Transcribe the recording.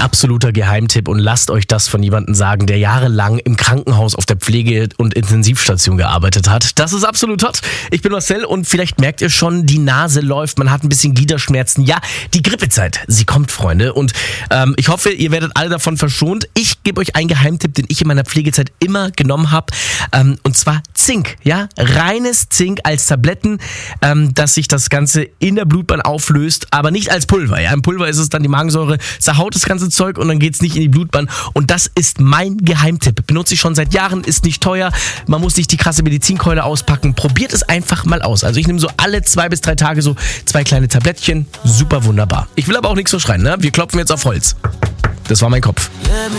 absoluter Geheimtipp und lasst euch das von jemandem sagen, der jahrelang im Krankenhaus auf der Pflege- und Intensivstation gearbeitet hat. Das ist absolut hot. Ich bin Marcel und vielleicht merkt ihr schon, die Nase läuft, man hat ein bisschen Gliederschmerzen. Ja, die Grippezeit, sie kommt, Freunde. Und ich hoffe, ihr werdet alle davon verschont. Ich gebe euch einen Geheimtipp, den ich in meiner Pflegezeit immer genommen habe. Und zwar Zink. Ja, reines Zink als Tabletten, dass sich das Ganze in der Blutbahn auflöst, aber nicht als Pulver. Ja, im Pulver ist es dann die Magensäure, zerhaut das ganze Zeug und dann geht's nicht in die Blutbahn. Und das ist mein Geheimtipp. Benutze ich schon seit Jahren, ist nicht teuer, man muss nicht die krasse Medizinkeule auspacken. Probiert es einfach mal aus. Also ich nehme so alle 2 bis 3 Tage so 2 kleine Tablettchen. Super wunderbar. Ich will aber auch nichts so schreien, ne? Wir klopfen jetzt auf Holz. Das war mein Kopf.